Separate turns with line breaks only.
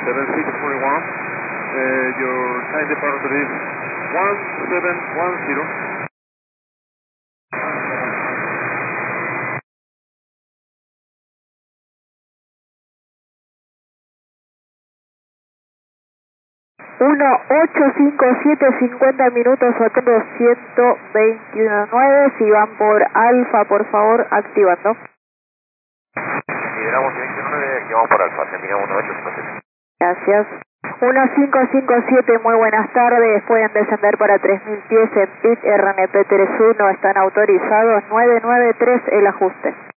7641. Your time departure is 1710.
1857, 50 minutos, hotel 229, si van por Alfa, por favor, activando.
Lideramos 29, activamos por Alfa, terminamos 1857.
Gracias. 1557, muy buenas tardes, pueden descender para 3000 pies en PIT RNP 31, están autorizados, 993 el ajuste.